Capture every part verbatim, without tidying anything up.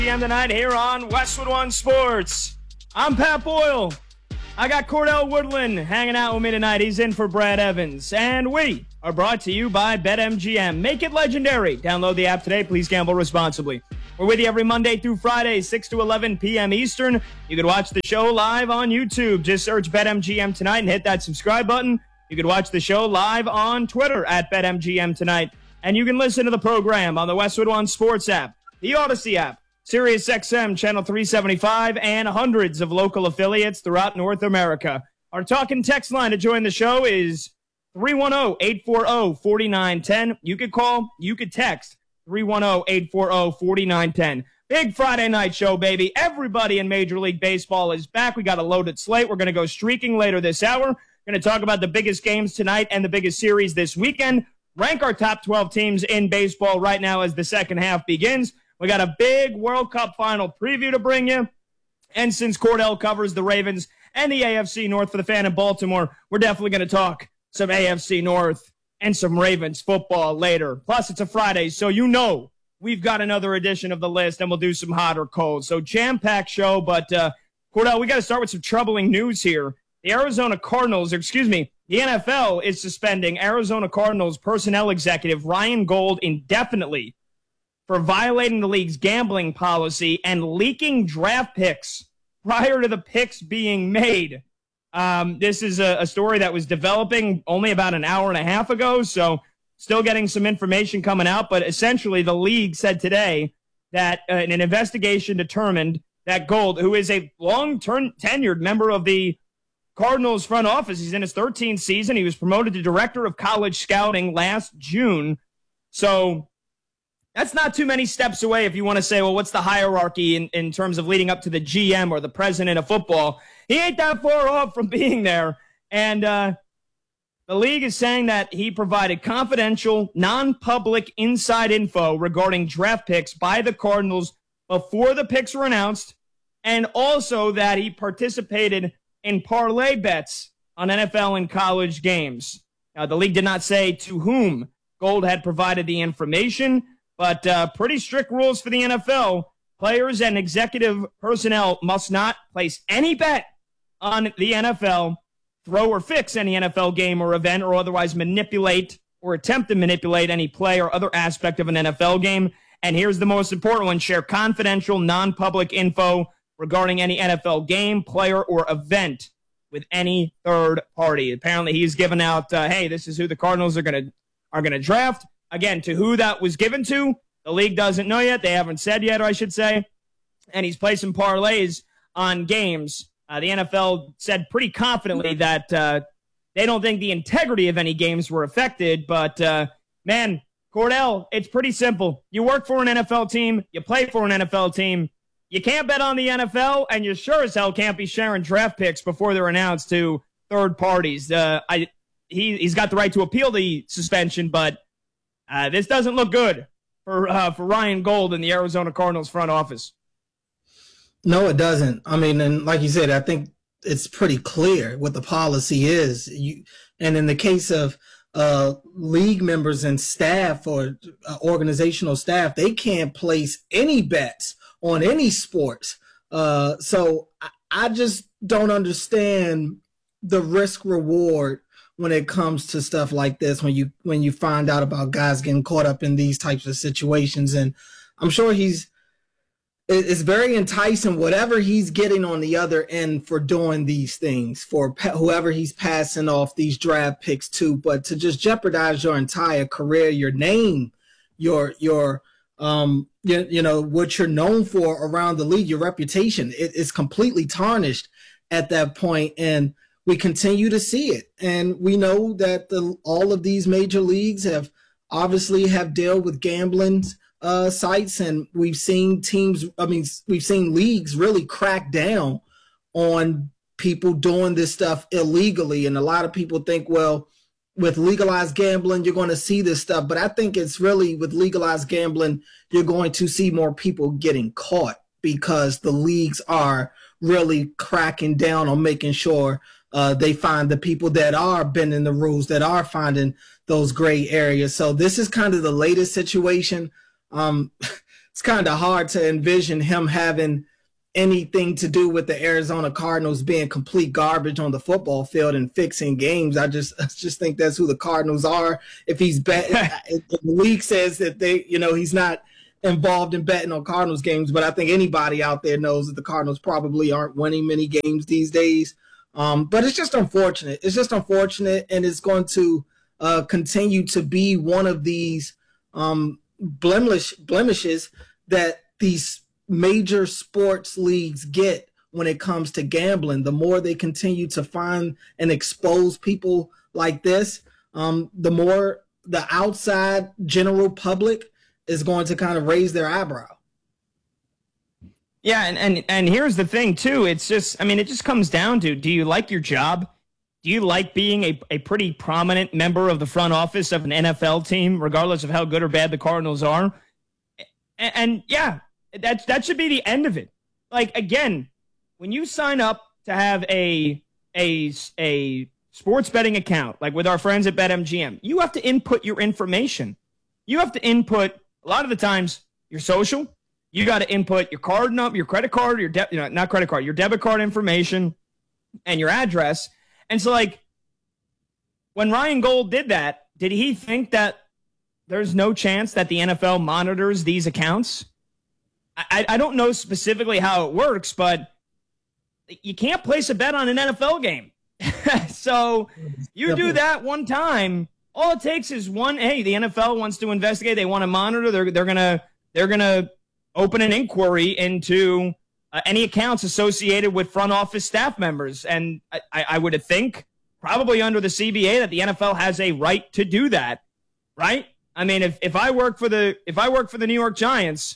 P M tonight here on Westwood One Sports. I'm Pat Boyle. I got Cordell Woodland hanging out with me tonight. He's in for Brad Evans. And we are brought to you by BetMGM. Make it legendary. Download the app today. Please gamble responsibly. We're with you every Monday through Friday, six to eleven p.m. Eastern. You can watch the show live on YouTube. Just search BetMGM tonight and hit that subscribe button. You can watch the show live on Twitter at BetMGM tonight. And you can listen to the program on the Westwood One Sports app, the Odyssey app, Sirius X M Channel three seventy-five, and hundreds of local affiliates throughout North America. Our talk and text line to join the show is three one zero, eight four zero, four nine one zero. You could call, you could text three one zero, eight four zero, four nine one zero. Big Friday night show, baby. Everybody in Major League Baseball is back. We got a loaded slate. We're going to go streaking later this hour. We're going to talk about the biggest games tonight and the biggest series this weekend. Rank our top twelve teams in baseball right now as the second half begins. We got a big World Cup final preview to bring you. And since Cordell covers the Ravens and the A F C North for the fan in Baltimore, we're definitely going to talk some A F C North and some Ravens football later. Plus, it's a Friday, so you know we've got another edition of the list, and we'll do some hot or cold. So jam-packed show, but uh, Cordell, we got to start with some troubling news here. The Arizona Cardinals, or excuse me, the N F L is suspending Arizona Cardinals personnel executive Ryan Gold indefinitely for violating the league's gambling policy and leaking draft picks prior to the picks being made. Um, this is a, a story that was developing only about an hour and a half ago, so still getting some information coming out. But essentially, the league said today that uh, an investigation determined that Gold, who is a long-term tenured member of the Cardinals front office, he's in his thirteenth season. He was promoted to director of college scouting last June. So that's not too many steps away if you want to say, well, what's the hierarchy in, in terms of leading up to the G M or the president of football? He ain't that far off from being there. And uh, the league is saying that he provided confidential, non-public inside info regarding draft picks by the Cardinals before the picks were announced, and also that he participated in parlay bets on N F L and college games. Now, the league did not say to whom Gold had provided the information, but uh, pretty strict rules for the N F L. Players and executive personnel must not place any bet on the N F L, throw or fix any N F L game or event, or otherwise manipulate or attempt to manipulate any play or other aspect of an N F L game. And here's the most important one: share confidential, non-public info regarding any N F L game, player, or event with any third party. Apparently, he's given out, uh, hey, this is who the Cardinals are going to are going to draft. Again, to who that was given to, the league doesn't know yet. They haven't said yet, I should say. And he's placing parlays on games. Uh, the N F L said pretty confidently that uh, they don't think the integrity of any games were affected. But, uh, man, Cordell, it's pretty simple. You work for an N F L team. You play for an N F L team. You can't bet on the N F L, and you sure as hell can't be sharing draft picks before they're announced to third parties. Uh, I, he, he's got the right to appeal the suspension, but uh, this doesn't look good for uh, for Ryan Gold in the Arizona Cardinals front office. No, it doesn't. I mean, and like you said, I think it's pretty clear what the policy is. You, and in the case of uh, league members and staff or uh, organizational staff, they can't place any bets on any sports. Uh, so I, I just don't understand the risk reward when it comes to stuff like this, when you when you find out about guys getting caught up in these types of situations. And I'm sure he's it's very enticing whatever he's getting on the other end for doing these things, for whoever he's passing off these draft picks to. But to just jeopardize your entire career, your name, your your um you, you know what you're known for around the league, your reputation, it is completely tarnished at that point. And we continue to see it. And we know that the all of these major leagues have obviously have dealt with gambling uh, sites, and we've seen teams, I mean, we've seen leagues really crack down on people doing this stuff illegally. And a lot of people think, well, with legalized gambling, you're going to see this stuff. But I think it's really with legalized gambling, you're going to see more people getting caught because the leagues are really cracking down on making sure uh, they find the people that are bending the rules, that are finding those gray areas. So this is kind of the latest situation. Um, it's kind of hard to envision him having anything to do with the Arizona Cardinals being complete garbage on the football field and fixing games. I just I just think that's who the Cardinals are. If he's bet, if the league says that they, you know, he's not involved in betting on Cardinals games, but I think anybody out there knows that the Cardinals probably aren't winning many games these days. Um, but it's just unfortunate. It's just unfortunate, and it's going to uh, continue to be one of these um, blemish blemishes that these major sports leagues get when it comes to gambling. The more they continue to find and expose people like this, um, the more the outside general public is going to kind of raise their eyebrow. Yeah, and, and, and here's the thing, too. It's just, I mean, it just comes down to, do you like your job? Do you like being a, a pretty prominent member of the front office of an N F L team, regardless of how good or bad the Cardinals are? And, and yeah, That, that should be the end of it. Like, again, when you sign up to have a, a, a sports betting account, like with our friends at BetMGM, you have to input your information. You have to input, a lot of the times, your social. You got to input your card number, your credit card, your de- you know, not credit card, your debit card information, and your address. And so, like, when Ryan Gold did that, did he think that there's no chance that the N F L monitors these accounts? I, I don't know specifically how it works, but you can't place a bet on an N F L game. So you do that one time, all it takes is one, hey, the N F L wants to investigate, they want to monitor, they're they're gonna they're gonna open an inquiry into uh, any accounts associated with front office staff members. And I, I would think probably under the C B A that the N F L has a right to do that, right? I mean, if, if I work for the if I work for the New York Giants,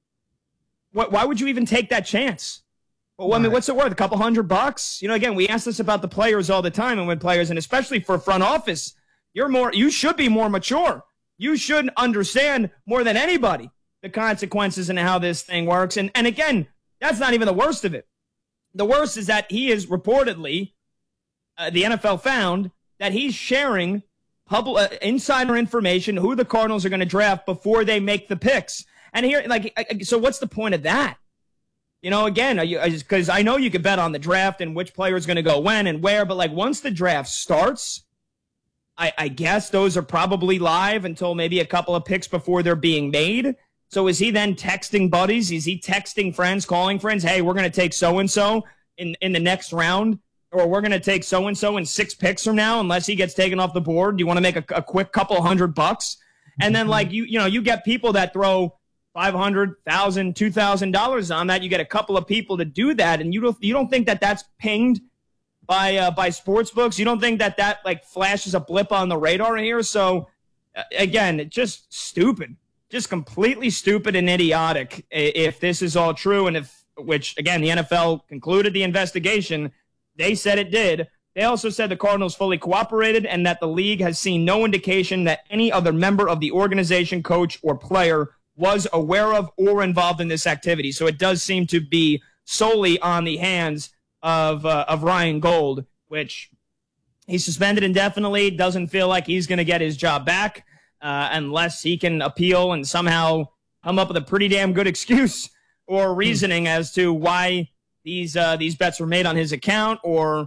What, why would you even take that chance? Well, I mean, what's it worth? A couple hundred bucks? You know, again, we ask this about the players all the time, and when players, and especially for front office, you're more, you should be more mature. You should understand more than anybody the consequences and how this thing works. And and again, that's not even the worst of it. The worst is that he is reportedly, uh, the N F L found that he's sharing public uh, insider information, who the Cardinals are going to draft before they make the picks. And here, like, so what's the point of that? You know, again, because I know you could bet on the draft and which player is going to go when and where, but like once the draft starts, I, I guess those are probably live until maybe a couple of picks before they're being made. So is he then texting buddies? Is he texting friends, calling friends? Hey, we're going to take so-and-so in, in the next round, or we're going to take so-and-so in six picks from now unless he gets taken off the board. Do you want to make a, a quick couple hundred bucks? And then like, you, you know, you get people that throw five hundred thousand dollars, two thousand dollars on that. You get a couple of people to do that, and you don't you don't think that that's pinged by uh, by sports books? You don't think that that like flashes a blip on the radar here? So uh, again, it's just stupid, just completely stupid and idiotic if this is all true, and if, which again, the N F L concluded the investigation. They said it did. They also said the Cardinals fully cooperated and that the league has seen no indication that any other member of the organization, coach, or player was aware of or involved in this activity. So it does seem to be solely on the hands of uh, of Ryan Gold, which he's suspended indefinitely. Doesn't feel like he's going to get his job back uh, unless he can appeal and somehow come up with a pretty damn good excuse or reasoning hmm. as to why these uh, these bets were made on his account, or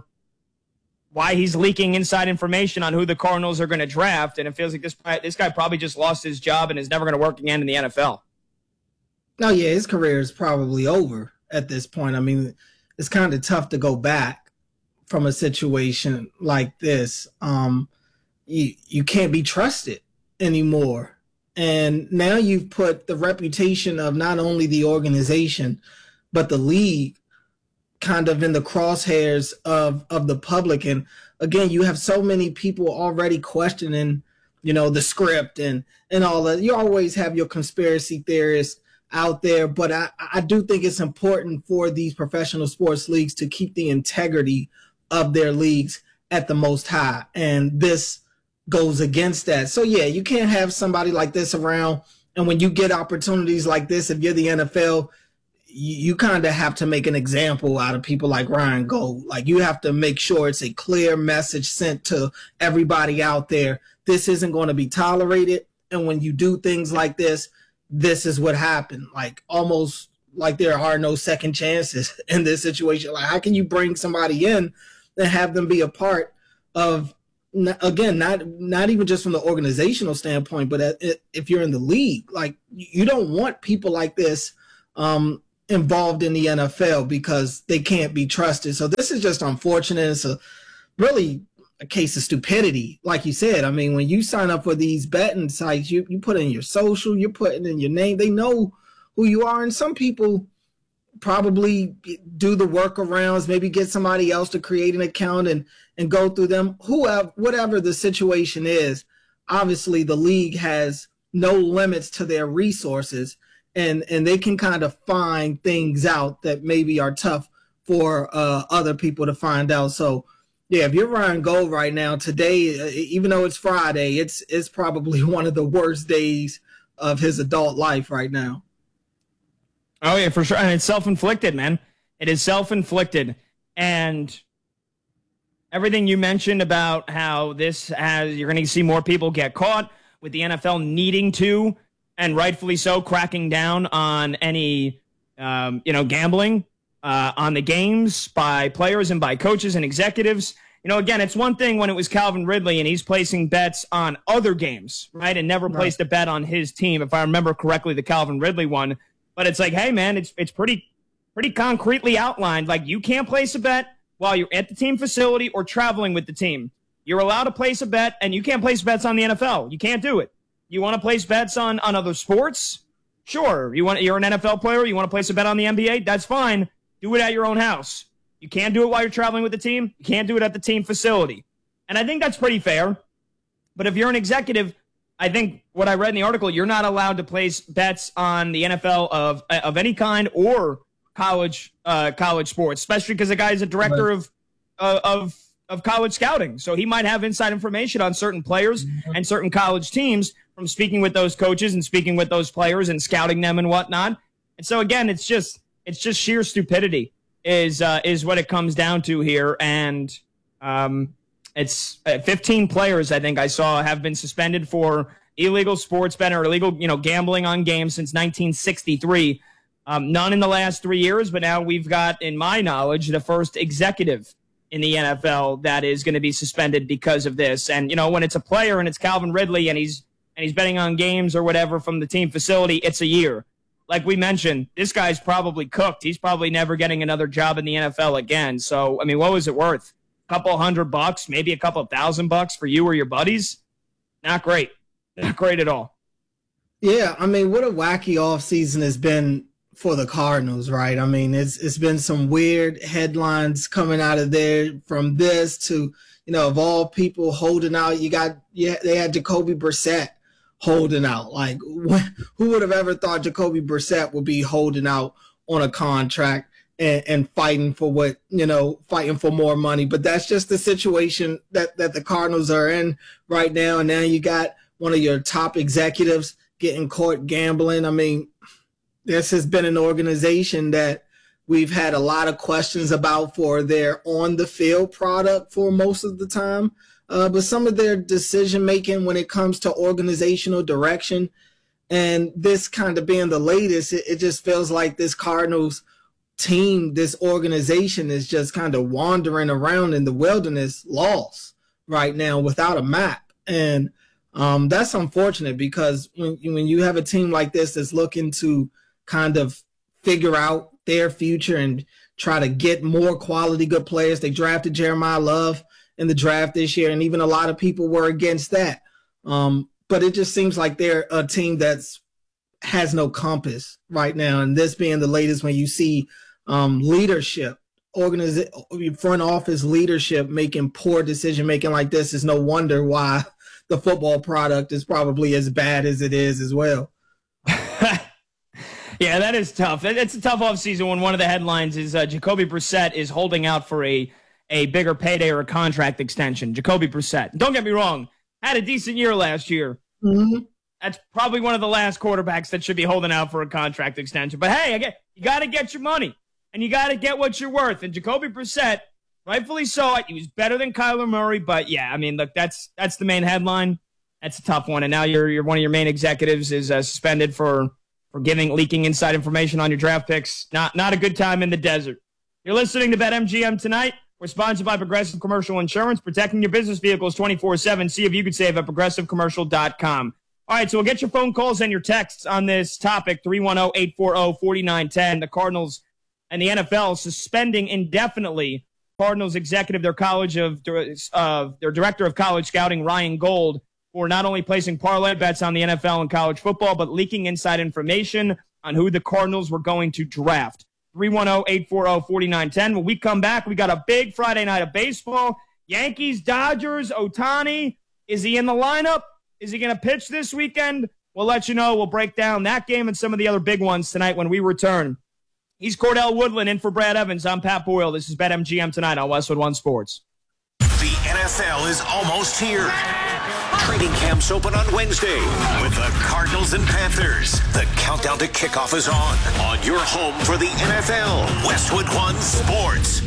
why he's leaking inside information on who the Cardinals are going to draft. And it feels like this this guy probably just lost his job and is never going to work again in the N F L. No, yeah, his career is probably over at this point. I mean, it's kind of tough to go back from a situation like this. Um, you, you can't be trusted anymore. And now you've put the reputation of not only the organization, but the league kind of in the crosshairs of, of the public. And again, you have so many people already questioning, you know, the script and, and all that. You always have your conspiracy theorists out there, but I, I do think it's important for these professional sports leagues to keep the integrity of their leagues at the most high. And this goes against that. So yeah, you can't have somebody like this around. And when you get opportunities like this, if you're the N F L, you, you kind of have to make an example out of people like Ryan Gold. Like, you have to make sure it's a clear message sent to everybody out there. This isn't going to be tolerated. And when you do things like this, this is what happened. Like almost like there are no second chances in this situation. Like how can you bring somebody in and have them be a part of, again, not not even just from the organizational standpoint, but if you're in the league, like you don't want people like this um, involved in the N F L because they can't be trusted. So this is just unfortunate. It's a really a case of stupidity. Like you said, I mean, when you sign up for these betting sites, you, you put in your social, you're putting in your name. They know who you are. And some people probably do the workarounds, maybe get somebody else to create an account and, and go through them. Whoever, whatever the situation is, obviously the league has no limits to their resources, and, and they can kind of find things out that maybe are tough for uh, other people to find out. So, yeah, if you're Ryan Gold right now, today, uh, even though it's Friday, it's it's probably one of the worst days of his adult life right now. Oh, yeah, for sure. And it's self-inflicted, man. It is self-inflicted. And everything you mentioned about how this has, you're going to see more people get caught with the N F L needing to, and rightfully so, cracking down on any, um, you know, gambling uh, on the games by players and by coaches and executives. You know, again, it's one thing when it was Calvin Ridley and he's placing bets on other games, right? And never right. placed a bet on his team, if I remember correctly, the Calvin Ridley one. But it's like, hey, man, it's it's pretty pretty concretely outlined. Like, you can't place a bet while you're at the team facility or traveling with the team. You're allowed to place a bet, and you can't place bets on the N F L. You can't do it. You want to place bets on, on other sports? Sure. You want, you're an N F L player. You want to place a bet on the N B A? That's fine. Do it at your own house. You can't do it while you're traveling with the team. You can't do it at the team facility. And I think that's pretty fair. But if you're an executive, I think what I read in the article, you're not allowed to place bets on the N F L of of any kind or college uh, college sports, especially because the guy is a director of uh, of of college scouting, so he might have inside information on certain players mm-hmm. and certain college teams from speaking with those coaches and speaking with those players and scouting them and whatnot. And so again, it's just it's just sheer stupidity is uh, is what it comes down to here, and um. It's uh, fifteen players, I think I saw, have been suspended for illegal sports betting or illegal, you know, gambling on games since nineteen sixty-three. Um, none in the last three years, but now we've got, in my knowledge, the first executive in the N F L that is going to be suspended because of this. And, you know, when it's a player and it's Calvin Ridley and he's and he's betting on games or whatever from the team facility, it's a year. Like we mentioned, this guy's probably cooked. He's probably never getting another job in the N F L again. So, I mean, what was it worth? Couple hundred bucks, maybe a couple thousand bucks for you or your buddies. Not great. Not great at all. Yeah, I mean, what a wacky offseason has been for the Cardinals, right? I mean, it's it's been some weird headlines coming out of there, from this to, you know, of all people holding out. You got, yeah, they had Jacoby Brissett holding out. Like, who would have ever thought Jacoby Brissett would be holding out on a contract? And, and fighting for what, you know, fighting for more money. But that's just the situation that, that the Cardinals are in right now. And now you got one of your top executives getting caught gambling. I mean, this has been an organization that we've had a lot of questions about for their on-the-field product for most of the time. Uh, but some of their decision-making when it comes to organizational direction, and this kind of being the latest, it, it just feels like this Cardinals team, this organization is just kind of wandering around in the wilderness, lost right now without a map. And um, that's unfortunate, because when, when you have a team like this that's looking to kind of figure out their future and try to get more quality good players, they drafted Jeremiah Love in the draft this year, and even a lot of people were against that. Um, but it just seems like they're a team that's has no compass right now. And this being the latest, when you see um, leadership, organiza- front office leadership making poor decision making like this, is no wonder why the football product is probably as bad as it is as well. Yeah, that is tough. It's a tough offseason when one of the headlines is uh, Jacoby Brissett is holding out for a, a bigger payday or a contract extension. Jacoby Brissett, don't get me wrong, had a decent year last year. Mm-hmm. That's probably one of the last quarterbacks that should be holding out for a contract extension. But hey, again, you got to get your money, and you got to get what you're worth. And Jacoby Brissett, rightfully so, he was better than Kyler Murray. But yeah, I mean, look, that's that's the main headline. That's a tough one. And now you're, you're one of your main executives is uh, suspended for, for giving, leaking inside information on your draft picks. Not, not a good time in the desert. You're listening to BetMGM tonight. We're sponsored by Progressive Commercial Insurance, protecting your business vehicles twenty-four seven. See if you could save at progressive commercial dot com. All right, so we'll get your phone calls and your texts on this topic, three one zero, eight four zero, four nine one zero. The Cardinals and the N F L suspending indefinitely Cardinals executive, their college of uh, their director of college scouting, Ryan Gold, for not only placing parlay bets on the N F L and college football, but leaking inside information on who the Cardinals were going to draft. three one zero, eight four zero, four nine one zero. When we come back, we got a big Friday night of baseball. Yankees, Dodgers, Ohtani. Is he in the lineup? Is he going to pitch this weekend? We'll let you know. We'll break down that game and some of the other big ones tonight when we return. He's Cordell Woodland in for Brad Evans. I'm Pat Boyle. This is BetMGM tonight on Westwood One Sports. The N F L is almost here. Training camps open on Wednesday with the Cardinals and Panthers. The countdown to kickoff is on. On your home for the N F L, Westwood One Sports.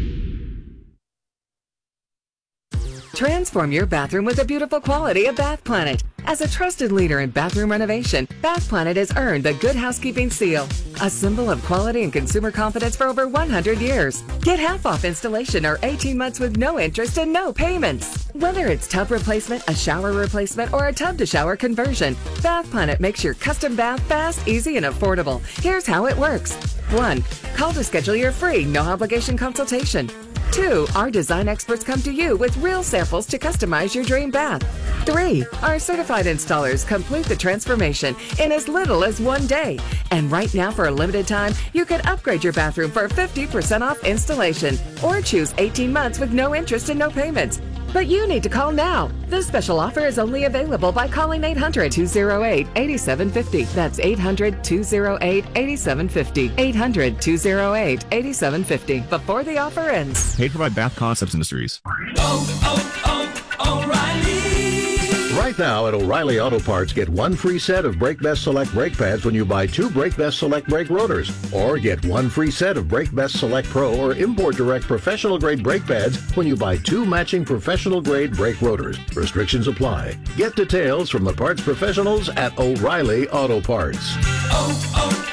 Transform your bathroom with the beautiful quality of Bath Planet. As a trusted leader in bathroom renovation, Bath Planet has earned the Good Housekeeping Seal, a symbol of quality and consumer confidence for over one hundred years. Get half off installation or eighteen months with no interest and no payments. Whether it's tub replacement, a shower replacement, or a tub-to-shower conversion, Bath Planet makes your custom bath fast, easy, and affordable. Here's how it works. One, call to schedule your free, no-obligation consultation. Two, our design experts come to you with real samples to customize your dream bath. Three, our certified installers complete the transformation in as little as one day. And right now, for a limited time, you can upgrade your bathroom for fifty percent off installation or choose eighteen months with no interest and no payments. But you need to call now. This special offer is only available by calling eight hundred, two oh eight, eight seven five oh. That's eight hundred, two oh eight, eight seven five oh. eight hundred, two oh eight, eight seven five oh. Before the offer ends. Paid for by Bath Concepts Industries. Oh, oh, oh, O'Reilly. Right now at O'Reilly Auto Parts, get one free set of Brake Best Select brake pads when you buy two Brake Best Select brake rotors. Or get one free set of Brake Best Select Pro or Import Direct professional grade brake pads when you buy two matching professional grade brake rotors. Restrictions apply. Get details from the parts professionals at O'Reilly Auto Parts. Oh,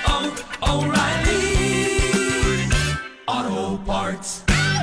oh, oh, O'Reilly Auto Parts.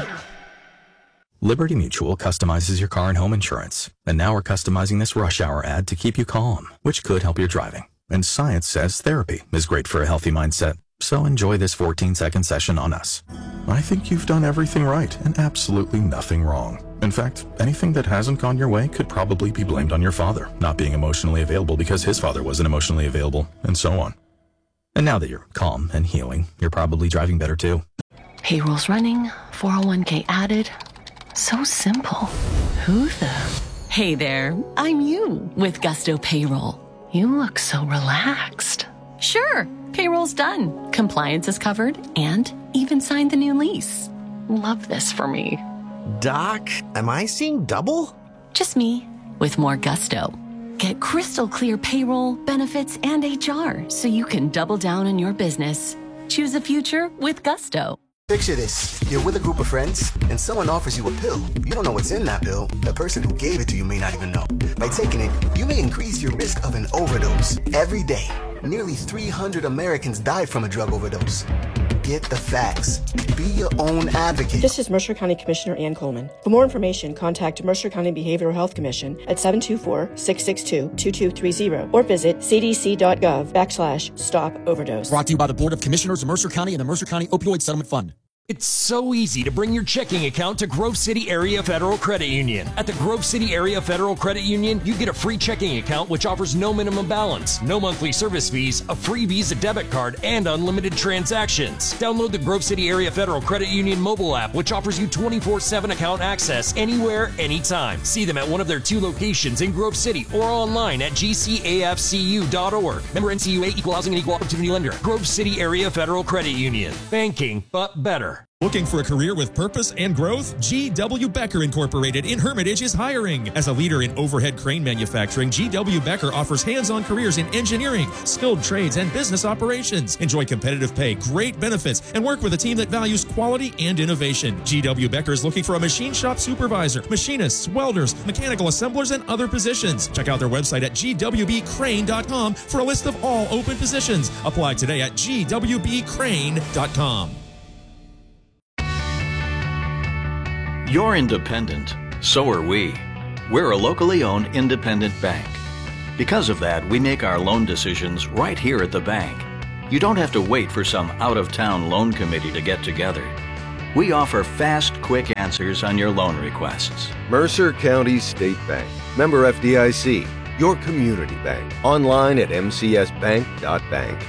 Liberty Mutual customizes your car and home insurance. And now we're customizing this rush hour ad to keep you calm, which could help your driving. And science says therapy is great for a healthy mindset. So enjoy this fourteen second session on us. I think you've done everything right and absolutely nothing wrong. In fact, anything that hasn't gone your way could probably be blamed on your father not being emotionally available because his father wasn't emotionally available, and so on. And now that you're calm and healing, you're probably driving better too. Payroll's running, four oh one k added. So simple. Who the? Hey there, I'm you with Gusto Payroll. You look so relaxed. Sure, payroll's done. Compliance is covered and even signed the new lease. Love this for me. Doc, am I seeing double? Just me with more Gusto. Get crystal clear payroll, benefits, and H R so you can double down on your business. Choose a future with Gusto. Picture this. You're with a group of friends, and someone offers you a pill. You don't know what's in that pill. The person who gave it to you may not even know. By taking it, you may increase your risk of an overdose. Every day, nearly three hundred Americans die from a drug overdose. Get the facts. Be your own advocate. This is Mercer County Commissioner Ann Coleman. For more information, contact Mercer County Behavioral Health Commission at seven two four, six six two, two two three zero or visit cdc.gov backslash stop overdose. Brought to you by the Board of Commissioners of Mercer County and the Mercer County Opioid Settlement Fund. It's so easy to bring your checking account to Grove City Area Federal Credit Union. At the Grove City Area Federal Credit Union, you get a free checking account which offers no minimum balance, no monthly service fees, a free Visa debit card, and unlimited transactions. Download the Grove City Area Federal Credit Union mobile app, which offers you twenty-four seven account access anywhere, anytime. See them at one of their two locations in Grove City or online at g c a f c u dot org. Member N C U A, Equal Housing and Equal Opportunity Lender. Grove City Area Federal Credit Union. Banking, but better. Becker. Looking for a career with purpose and growth? G W. Becker Incorporated in Hermitage is hiring. As a leader in overhead crane manufacturing, G W. Becker offers hands-on careers in engineering, skilled trades, and business operations. Enjoy competitive pay, great benefits, and work with a team that values quality and innovation. G W. Becker is looking for a machine shop supervisor, machinists, welders, mechanical assemblers, and other positions. Check out their website at G W B crane dot com for a list of all open positions. Apply today at G W B crane dot com. You're independent. So are we. We're a locally owned independent bank. Because of that, we make our loan decisions right here at the bank. You don't have to wait for some out-of-town loan committee to get together. We offer fast, quick answers on your loan requests. Mercer County State Bank. Member F D I C. Your community bank. Online at m c s bank dot bank.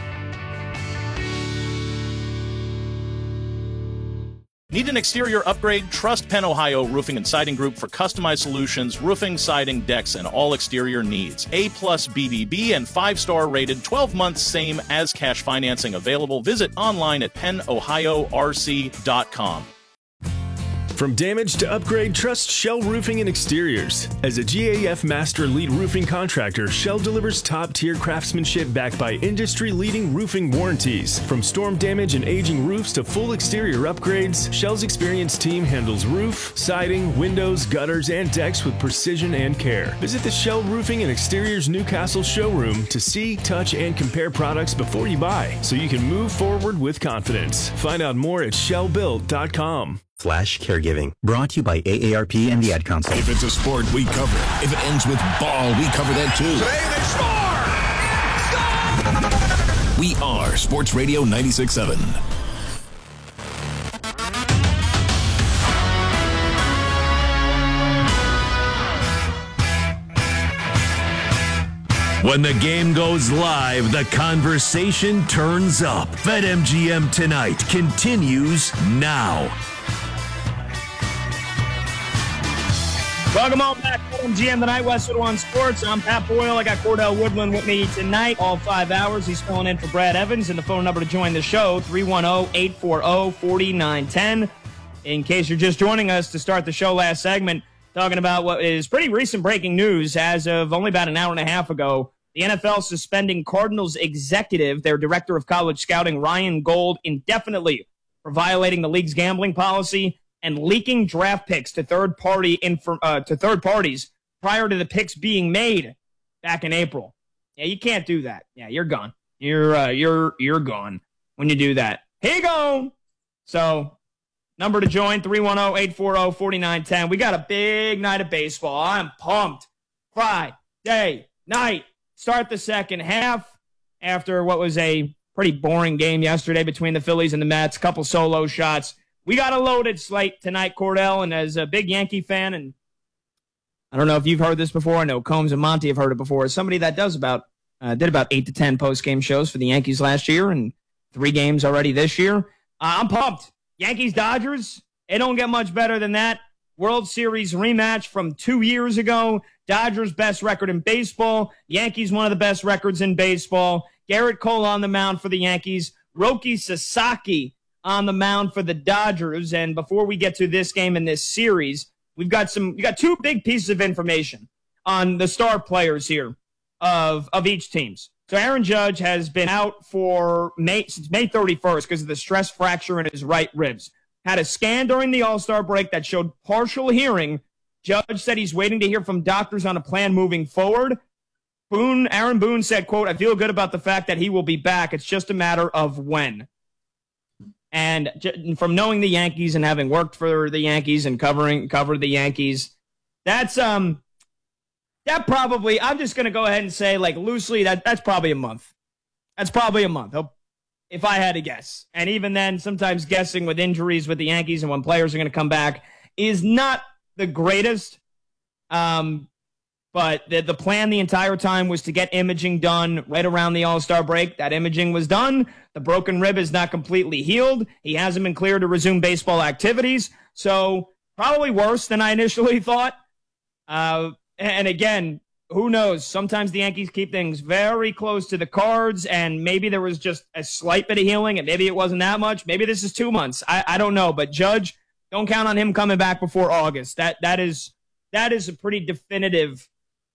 Need an exterior upgrade? Trust Penn Ohio Roofing and Siding Group for customized solutions, roofing, siding, decks, and all exterior needs. A plus B B B and five-star rated, twelve months same as cash financing available. Visit online at penn ohio r c dot com. From damage to upgrade, trust Shell Roofing and Exteriors. As a G A F Master Lead Roofing Contractor, Shell delivers top-tier craftsmanship backed by industry-leading roofing warranties. From storm damage and aging roofs to full exterior upgrades, Shell's experienced team handles roof, siding, windows, gutters, and decks with precision and care. Visit the Shell Roofing and Exteriors Newcastle showroom to see, touch, and compare products before you buy, so you can move forward with confidence. Find out more at shell built dot com. Slash caregiving. Brought to you by A A R P and the Ad Council. If it's a sport, we cover it. If it ends with ball, we cover that too. Today they score! We are Sports Radio ninety-six point seven. When the game goes live, the conversation turns up. BetMGM Tonight continues now. Welcome on back to BetMGM Tonight, Westwood One Sports. I'm Pat Boyle. I got Cordell Woodland with me tonight, all five hours. He's filling in for Brad Evans. And the phone number to join the show, three one zero, eight four zero, four nine one zero. In case you're just joining us to start the show last segment, talking about what is pretty recent breaking news as of only about an hour and a half ago. The N F L suspending Cardinals executive, their director of college scouting, Ryan Gold, indefinitely for violating the league's gambling policy and leaking draft picks to third party inf- uh, to third parties prior to the picks being made back in April. Yeah, you can't do that. Yeah, you're gone. You're uh, you're you're gone when you do that. Here you go. So, number to join, three one zero, eight four zero, four nine one zero. We got a big night of baseball. I'm pumped. Friday night. Start the second half after what was a pretty boring game yesterday between the Phillies and the Mets. Couple solo shots. We got a loaded slate tonight, Cordell, and as a big Yankee fan, and I don't know if you've heard this before. I know Combs and Monty have heard it before. As somebody that does about uh, did about eight to ten post-game shows for the Yankees last year and three games already this year. Uh, I'm pumped. Yankees-Dodgers, it don't get much better than that. World Series rematch from two years ago. Dodgers' best record in baseball. Yankees, one of the best records in baseball. Garrett Cole on the mound for the Yankees. Roki Sasaki on the mound for the Dodgers. And before we get to this game in this series, we've got some, we got two big pieces of information on the star players here of, of each teams. So Aaron Judge has been out for May, since May thirty-first because of the stress fracture in his right ribs. Had a scan during the All-Star break that showed partial hearing. Judge said he's waiting to hear from doctors on a plan moving forward. Boone, Aaron Boone said, quote, I feel good about the fact that he will be back. It's just a matter of when. And j- from knowing the Yankees and having worked for the Yankees and covering covered the Yankees, that's um that probably, I'm just going to go ahead and say, like, loosely, that that's probably a month. That's probably a month, if I had to guess. And even then, sometimes guessing with injuries with the Yankees and when players are going to come back is not the greatest. Um, but the, the plan the entire time was to get imaging done right around the All-Star break. That imaging was done. The broken rib is not completely healed. He hasn't been cleared to resume baseball activities. So probably worse than I initially thought. Uh, and again, who knows? Sometimes the Yankees keep things very close to the cards, and maybe there was just a slight bit of healing, and maybe it wasn't that much. Maybe this is two months. I, I don't know. But Judge, don't count on him coming back before August. That that is that is a pretty definitive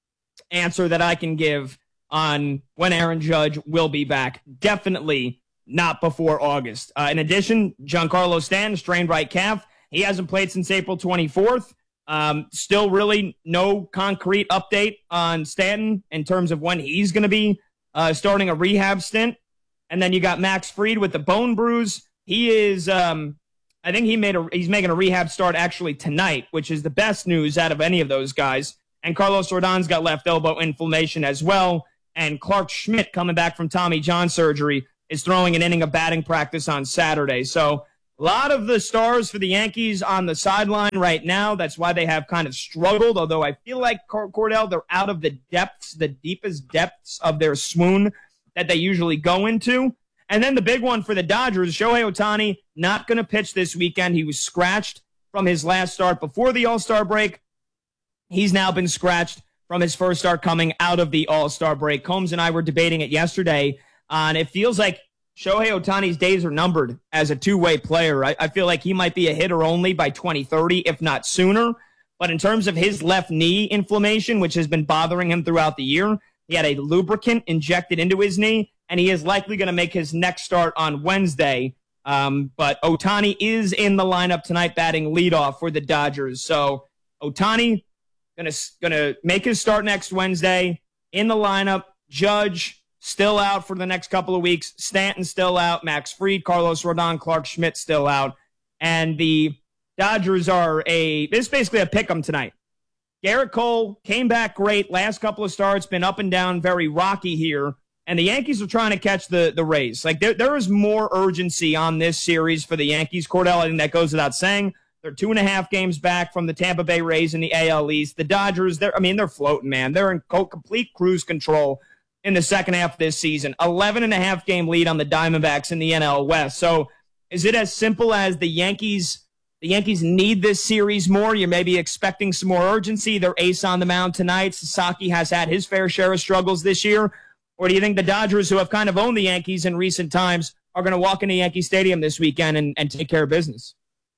answer that I can give on when Aaron Judge will be back. Definitely not before August. Uh, in addition, Giancarlo Stanton, strained right calf. He hasn't played since April twenty-fourth. Um, still really no concrete update on Stanton in terms of when he's going to be uh, starting a rehab stint. And then you got Max Fried with the bone bruise. He is, um, I think he made a, he's making a rehab start actually tonight, which is the best news out of any of those guys. And Carlos Rodon's got left elbow inflammation as well. And Clark Schmidt, coming back from Tommy John surgery, is throwing an inning of batting practice on Saturday. So a lot of the stars for the Yankees on the sideline right now. That's why they have kind of struggled, although I feel like Cordell, they're out of the depths, the deepest depths of their swoon that they usually go into. And then the big one for the Dodgers, Shohei Ohtani, not going to pitch this weekend. He was scratched from his last start before the All-Star break. He's now been scratched from his first start coming out of the All-Star break. Combs and I were debating it yesterday, uh, and it feels like Shohei Ohtani's days are numbered as a two-way player. I, I feel like he might be a hitter only by twenty thirty, if not sooner. But in terms of his left knee inflammation, which has been bothering him throughout the year, he had a lubricant injected into his knee, and he is likely going to make his next start on Wednesday. Um, but Ohtani is in the lineup tonight batting leadoff for the Dodgers. So Ohtani going to going to make his start next Wednesday in the lineup. Judge still out for the next couple of weeks. Stanton still out. Max Fried, Carlos Rodon, Clark Schmidt still out. And the Dodgers are a, this is basically a pick 'em tonight. Garrett Cole came back great. Last couple of starts, been up and down, very rocky here. And the Yankees are trying to catch the, the Rays. Like, there, there is more urgency on this series for the Yankees. Cordell, I think that goes without saying. They're two and a half games back from the Tampa Bay Rays in the A L East. The Dodgers, they're, I mean, they're floating, man. They're in complete cruise control in the second half of this season. eleven and a half game lead on the Diamondbacks in the N L West. So is it as simple as the Yankees the Yankees need this series more? You're maybe expecting some more urgency. Their ace on the mound tonight. Sasaki has had his fair share of struggles this year. Or do you think the Dodgers, who have kind of owned the Yankees in recent times, are going to walk into Yankee Stadium this weekend and, and take care of business?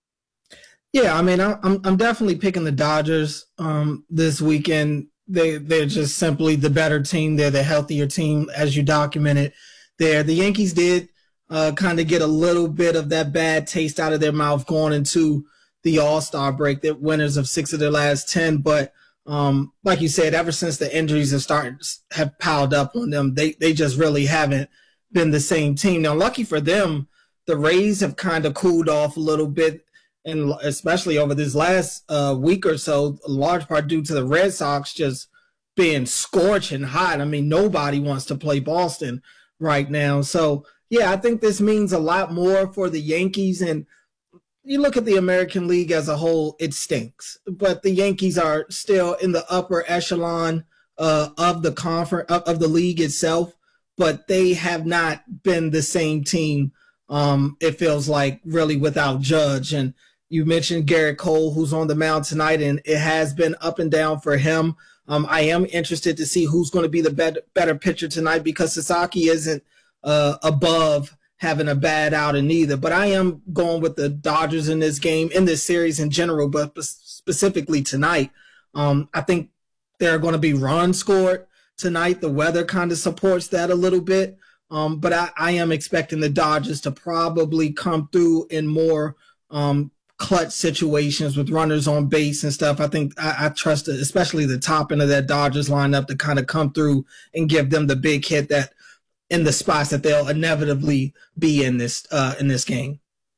Yeah, I mean, I'm I'm definitely picking the Dodgers um, this weekend. They, they're just simply the better team. They're the healthier team, as you documented there. The Yankees did uh, kind of get a little bit of that bad taste out of their mouth going into the All-Star break. They're winners of six of their last ten. But um, like you said, ever since the injuries have started, have piled up on them, they, they just really haven't been the same team. Now, lucky for them, the Rays have kind of cooled off a little bit, and especially over this last uh, week or so, a large part due to the Red Sox just being scorching hot. I mean, nobody wants to play Boston right now. So, yeah, I think this means a lot more for the Yankees. And you look at the American League as a whole, it stinks. But the Yankees are still in the upper echelon uh, of the conference, of, of the league itself. But they have not been the same team, um, it feels like, really without Judge. And you mentioned Garrett Cole, who's on the mound tonight, and it has been up and down for him. Um, I am interested to see who's going to be the better, better pitcher tonight, because Sasaki isn't uh, above having a bad outing either. But I am going with the Dodgers in this game, in this series in general, but specifically tonight. Um, I think there are going to be runs scored tonight. The weather kind of supports that a little bit. Um, but I, I am expecting the Dodgers to probably come through in more um, clutch situations with runners on base and stuff. I think I, I trust it, especially the top end of that Dodgers lineup, to kind of come through and give them the big hit that in the spots that they'll inevitably be in this uh, in this game.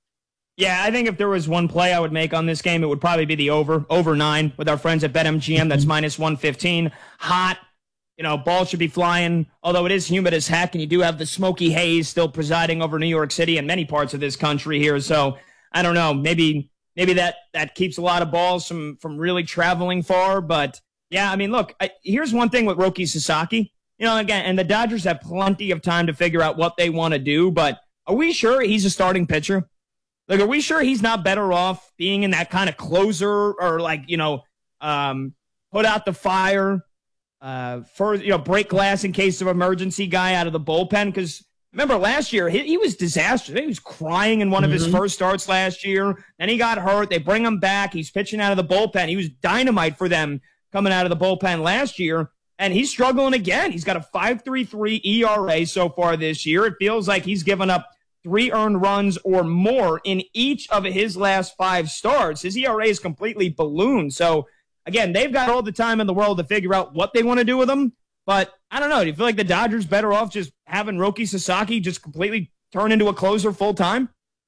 Yeah, I think if there was one play I would make on this game, it would probably be the over, over nine with our friends at BetMGM. That's minus one fifteen. Hot. You know, ball should be flying, although it is humid as heck, and you do have the smoky haze still presiding over New York City and many parts of this country here. So I don't know, maybe maybe that that keeps a lot of balls from from really traveling far. But yeah, I mean, look, I, here's one thing with Roki Sasaki. You know, again, and the Dodgers have plenty of time to figure out what they want to do. But are we sure he's a starting pitcher? Like, are we sure he's not better off being in that kind of closer or like, you know, um, put out the fire uh, for, you know, break glass in case of emergency guy out of the bullpen. Because remember last year, he, he was disastrous. He was crying in one mm-hmm. of his first starts last year. Then he got hurt. They bring him back. He's pitching out of the bullpen. He was dynamite for them coming out of the bullpen last year. And he's struggling again. He's got a five point three three E R A so far this year. It feels like he's given up three earned runs or more in each of his last five starts. His E R A is completely ballooned. So, again, they've got all the time in the world to figure out what they want to do with him. But, I don't know, do you feel like the Dodgers better off just having Roki Sasaki just completely turn into a closer full time?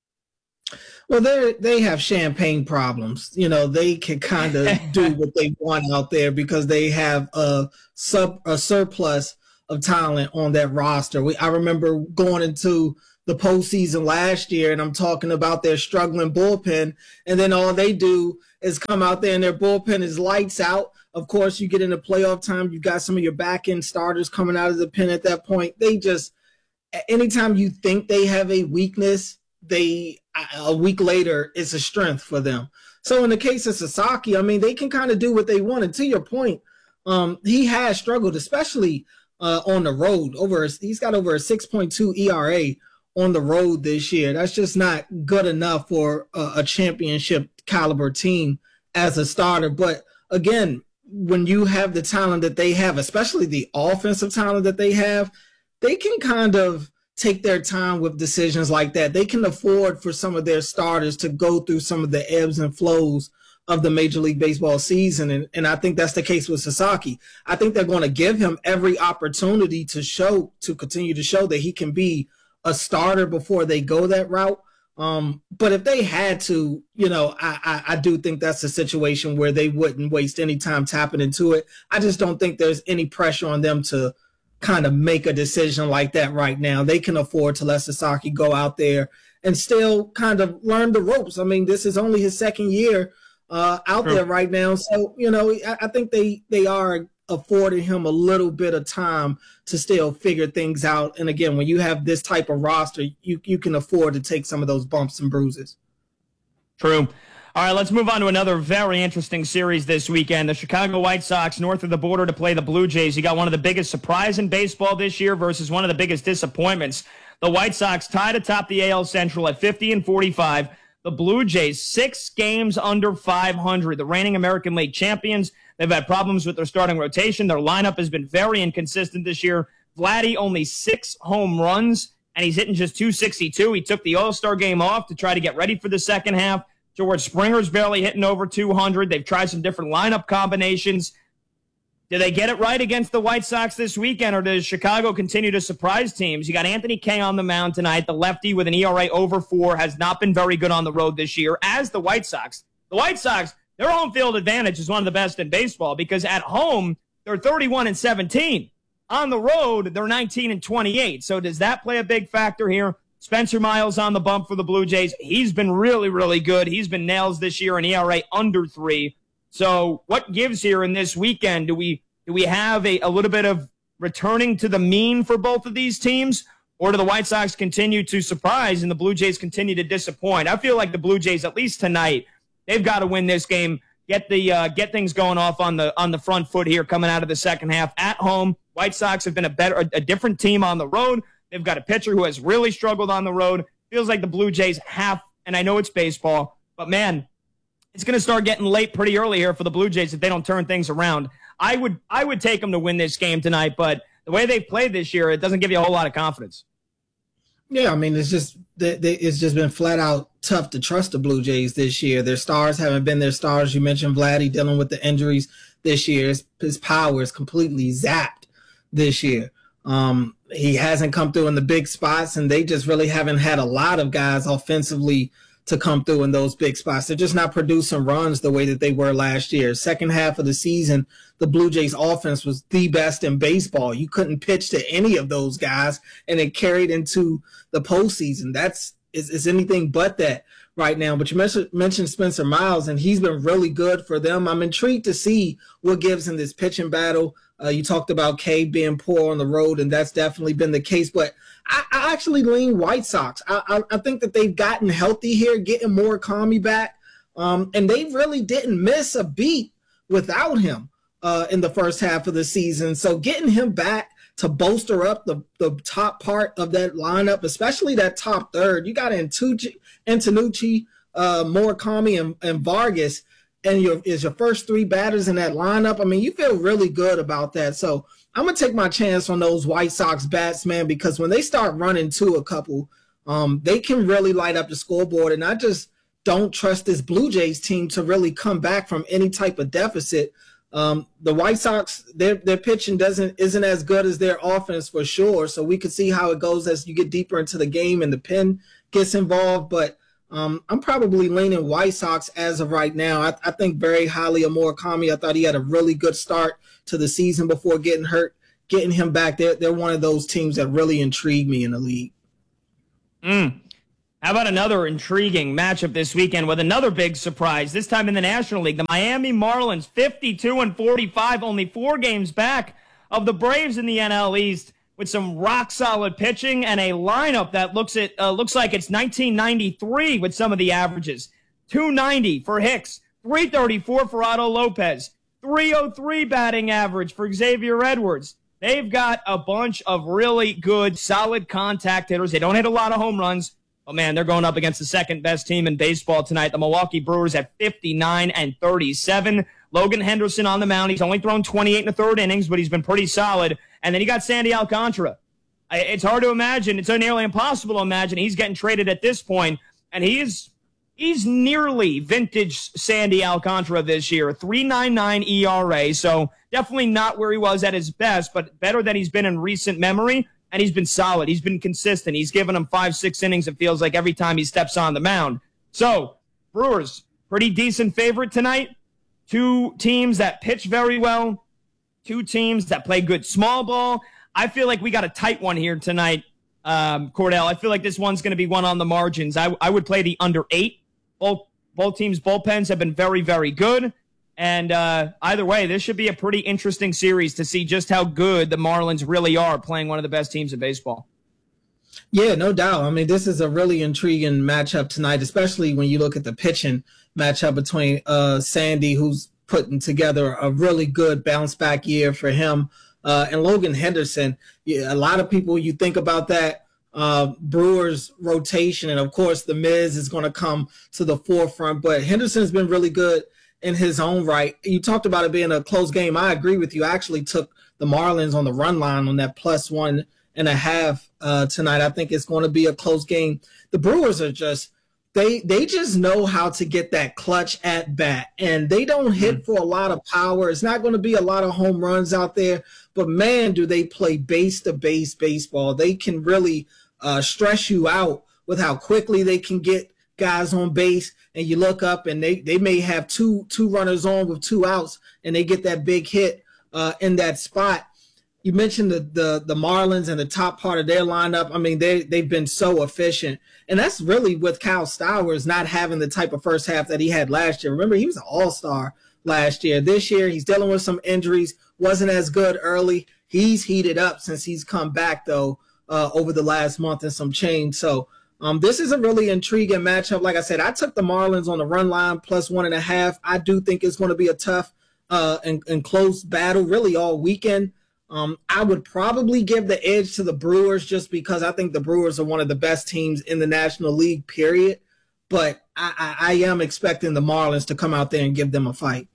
Well, they they have champagne problems. You know, they can kind of do what they want out there because they have a sub a surplus of talent on that roster. We I remember going into the postseason last year, and I'm talking about their struggling bullpen, and then all they do is come out there and their bullpen is lights out. Of course, you get into playoff time, you've got some of your back end starters coming out of the pen at that point. They just, anytime you think they have a weakness, they a week later it's a strength for them. So in the case of Sasaki, I mean, they can kind of do what they want. And to your point, um, he has struggled, especially uh, on the road. Over he's got over a six point two E R A on the road this year. That's just not good enough for a, a championship caliber team as a starter. But again, when you have the talent that they have, especially the offensive talent that they have, they can kind of take their time with decisions like that. They can afford for some of their starters to go through some of the ebbs and flows of the Major League Baseball season. And, and I think that's the case with Sasaki. I think they're going to give him every opportunity to show, to continue to show that he can be a starter before they go that route. Um, but if they had to, you know, I, I, I do think that's a situation where they wouldn't waste any time tapping into it. I just don't think there's any pressure on them to kind of make a decision like that right now. They can afford to let Sasaki go out there and still kind of learn the ropes. I mean, this is only his second year uh, out True. there right now. So, you know, I, I think they, they are affording him a little bit of time to still figure things out. And again, when you have this type of roster, you, you can afford to take some of those bumps and bruises. True. All right, let's move on to another very interesting series this weekend. The Chicago White Sox north of the border to play the Blue Jays. You got one of the biggest surprise in baseball this year versus one of the biggest disappointments. The White Sox tied atop the A L Central at fifty and forty-five. The Blue Jays six games under five hundred. The reigning American League champions. They've had problems with their starting rotation. Their lineup has been very inconsistent this year. Vladdy only six home runs, and he's hitting just two sixty-two. He took the All-Star game off to try to get ready for the second half. George Springer's barely hitting over two hundred. They've tried some different lineup combinations. Do they get it right against the White Sox this weekend, or does Chicago continue to surprise teams? You got Anthony Kay on the mound tonight. The lefty with an E R A over four has not been very good on the road this year, as the White Sox. The White Sox, their home field advantage is one of the best in baseball because at home, they're thirty-one and seventeen. On the road, they're nineteen and twenty-eight. So does that play a big factor here? Spencer Miles on the bump for the Blue Jays. He's been really, really good. He's been nails this year, an E R A under three. So what gives here in this weekend? Do we do we have a, a little bit of returning to the mean for both of these teams? Or do the White Sox continue to surprise and the Blue Jays continue to disappoint? I feel like the Blue Jays, at least tonight, they've got to win this game, get the uh, get things going off on the on the front foot here coming out of the second half. At home, White Sox have been a better a, a different team on the road. They've got a pitcher who has really struggled on the road. Feels like the Blue Jays have, and I know it's baseball, but man, it's going to start getting late pretty early here for the Blue Jays if they don't turn things around. I would I would take them to win this game tonight, but the way they've played this year, it doesn't give you a whole lot of confidence. Yeah, I mean, it's just they, they, it's just been flat out tough to trust the Blue Jays this year. Their stars haven't been their stars. You mentioned Vladdy dealing with the injuries this year. His, his power is completely zapped this year. Um, he hasn't come through in the big spots, and they just really haven't had a lot of guys offensively to come through in those big spots. They're just not producing runs the way that they were last year. Second half of the season, the Blue Jays offense was the best in baseball. You couldn't pitch to any of those guys, and it carried into the postseason. That's is, is anything but that right now. But you mentioned, mentioned Spencer Miles, and he's been really good for them. I'm intrigued to see what gives in this pitching battle. Uh, you talked about Kay being poor on the road, and that's definitely been the case. But I, I actually lean White Sox. I, I, I think that they've gotten healthy here, getting Murakami back, um, and they really didn't miss a beat without him uh, in the first half of the season. So getting him back to bolster up the, the top part of that lineup, especially that top third. You got Antucci, Antonucci, uh, Murakami, and, and Vargas, and your is your first three batters in that lineup. I mean, you feel really good about that. So I'm going to take my chance on those White Sox bats, man, because when they start running to a couple, um, they can really light up the scoreboard. And I just don't trust this Blue Jays team to really come back from any type of deficit. Um, the White Sox, their their pitching doesn't isn't as good as their offense for sure. So we could see how it goes as you get deeper into the game and the pen gets involved. But um, I'm probably leaning White Sox as of right now. I, I think very highly of Murakami. I thought he had a really good start to the season before getting hurt. Getting him back, they're, they're one of those teams that really intrigue me in the league. Mm. How about another intriguing matchup this weekend with another big surprise, this time in the National League? The Miami Marlins, fifty-two and forty-five, only four games back of the Braves in the N L East, with some rock-solid pitching and a lineup that looks at uh, looks like it's nineteen ninety-three with some of the averages. two ninety for Hicks, three thirty-four for Otto Lopez, three oh three batting average for Xavier Edwards. They've got a bunch of really good, solid contact hitters. They don't hit a lot of home runs. Oh, man, they're going up against the second-best team in baseball tonight. The Milwaukee Brewers at fifty-nine and thirty-seven. Logan Henderson on the mound. He's only thrown twenty-eight in the third innings, but he's been pretty solid. And then you got Sandy Alcantara. It's hard to imagine. It's nearly impossible to imagine he's getting traded at this point. And he's he's nearly vintage Sandy Alcantara this year. three point nine nine E R A. So definitely not where he was at his best, but better than he's been in recent memory. And he's been solid. He's been consistent. He's given them five, six innings, it feels like, every time he steps on the mound. So, Brewers, pretty decent favorite tonight. Two teams that pitch very well. Two teams that play good small ball. I feel like we got a tight one here tonight, um, Cordell. I feel like this one's going to be one on the margins. I, I would play the under eight. Both, both teams' bullpens have been very, very good. And uh, either way, this should be a pretty interesting series to see just how good the Marlins really are playing one of the best teams in baseball. Yeah, no doubt. I mean, this is a really intriguing matchup tonight, especially when you look at the pitching matchup between uh, Sandy, who's putting together a really good bounce back year for him, uh, and Logan Henderson. Yeah, a lot of people, you think about that uh, Brewers rotation, and of course, the Miz is going to come to the forefront, but Henderson has been really good in his own right. You talked about it being a close game. I agree with you. I actually took the Marlins on the run line on that plus one and a half uh, tonight. I think it's going to be a close game. The Brewers are just, they they just know how to get that clutch at bat, and they don't hit for a lot of power. It's not going to be a lot of home runs out there, but man, do they play base to base baseball. They can really uh, stress you out with how quickly they can get guys on base, and you look up and they, they may have two two runners on with two outs, and they get that big hit uh, in that spot. You mentioned the, the the Marlins and the top part of their lineup. I mean, they, they've been so efficient. And that's really with Kyle Stowers not having the type of first half that he had last year. Remember, he was an all-star last year. This year, he's dealing with some injuries, wasn't as good early. He's heated up since he's come back, though, uh, over the last month and some change. So, Um, this is a really intriguing matchup. Like I said, I took the Marlins on the run line plus one and a half. I do think it's going to be a tough uh, and, and close battle really all weekend. Um, I would probably give the edge to the Brewers just because I think the Brewers are one of the best teams in the National League, period. But I, I, I am expecting the Marlins to come out there and give them a fight.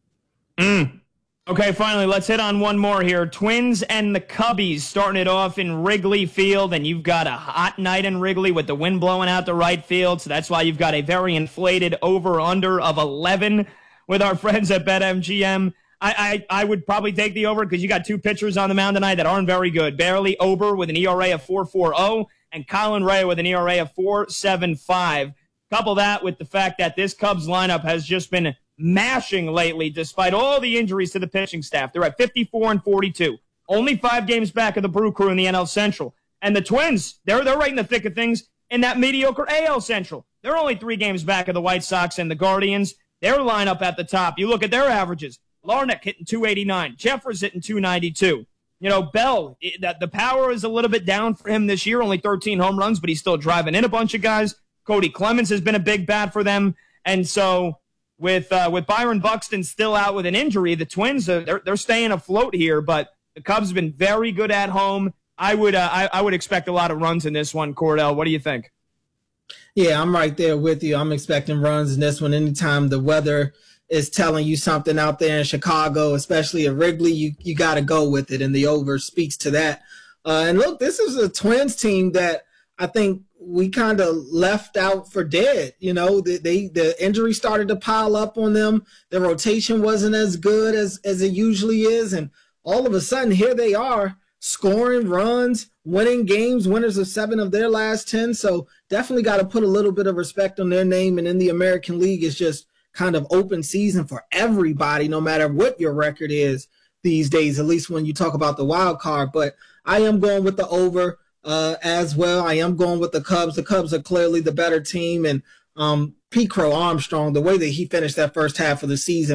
Mm. Okay, finally, let's hit on one more here. Twins and the Cubbies starting it off in Wrigley Field, and you've got a hot night in Wrigley with the wind blowing out to right field, so that's why you've got a very inflated over-under of eleven with our friends at BetMGM. I, I, I would probably take the over because you got two pitchers on the mound tonight that aren't very good. Barely Ober with an E R A of four point four oh and Colin Ray with an E R A of four point seven five. Couple that with the fact that this Cubs lineup has just been mashing lately despite all the injuries to the pitching staff. They're at fifty-four and forty-two. Only five games back of the Brew Crew in the N L Central. And the Twins, they're, they're right in the thick of things in that mediocre A L Central. They're only three games back of the White Sox and the Guardians. Their lineup at the top, you look at their averages. Larnach hitting two eighty-nine. Jeffers hitting two ninety-two. You know, Bell, it, the power is a little bit down for him this year. Only thirteen home runs, but he's still driving in a bunch of guys. Cody Clemens has been a big bat for them. And so with uh, with Byron Buxton still out with an injury, the Twins are they're, they're staying afloat here, but the Cubs have been very good at home. I would uh, I, I would expect a lot of runs in this one, Cordell. What do you think? Yeah, I'm right there with you. I'm expecting runs in this one. Anytime the weather is telling you something out there in Chicago, especially at Wrigley, you, you got to go with it, and the over speaks to that. Uh, and look, this is a Twins team that I think we kind of left out for dead. You know, they, they the injury started to pile up on them. The rotation wasn't as good as, as it usually is, and all of a sudden, here they are scoring runs, winning games, winners of seven of their last ten. So definitely got to put a little bit of respect on their name. And in the American League, it's just kind of open season for everybody, no matter what your record is these days, at least when you talk about the wild card. But I am going with the over uh, as well. I am going with the Cubs. The Cubs are clearly the better team. And um, Pete Crow Armstrong, the way that he finished that first half of the season,